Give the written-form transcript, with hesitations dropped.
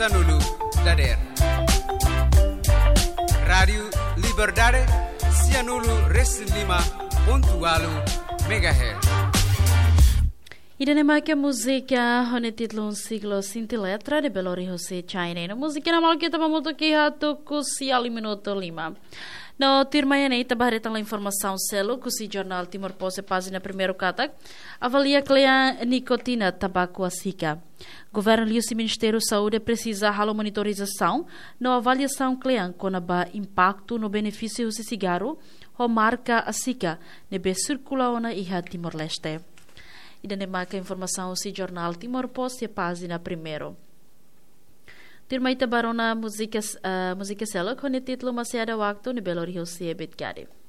sanulu dader. Radio Liberdade 105.8 MHz. Idanema que música hone título um siglo sinti letra de Belo Horizonte, China. No música na mal que tava muito que rato cusi ali minuto lima. No tirmaiane tabaretang la informação selo cusi jornal Timor Poste página primeiro katak avalia clean nicotina tabaco asica. Governo e o Ministério da Saúde precisa halo monitorização na avaliação clean com a impacto no benefício do cigarro ou marca asica nebe circula na iha Timor-Leste. E da nemaca informação si jornal Timor Poste página primeiro. Tirmai tabarona música selo com o título Masiada Waktu ni Belo Horizonte Betgari.